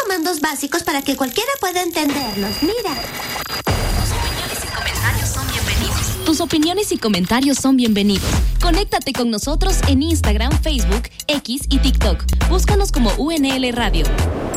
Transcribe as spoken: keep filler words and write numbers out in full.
comandos básicos para que cualquiera pueda entenderlos. Mira. Tus opiniones y comentarios son bienvenidos. Conéctate con nosotros en Instagram, Facebook, X y TikTok. Búscanos como U N L Radio.